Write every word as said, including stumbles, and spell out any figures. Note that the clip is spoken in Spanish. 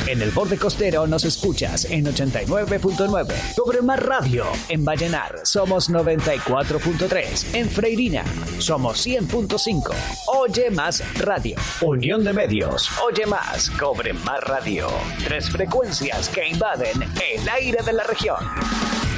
En el borde costero nos escuchas en ochenta y nueve punto nueve. Cobre Más Radio. En Vallenar somos noventa y cuatro punto tres. En Freirina somos cien punto cinco. Oye Más Radio. Unión de Medios. Oye Más. Cobre Más Radio. Tres frecuencias que invaden el aire de la región.